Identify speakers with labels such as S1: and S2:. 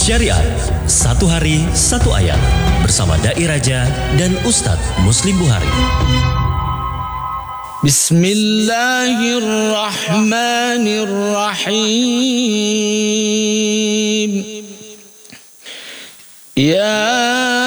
S1: Syariat, satu hari satu ayat bersama Dai Raja dan Ustadz Muslim Buhari.
S2: Bismillahirrahmanirrahim. Ya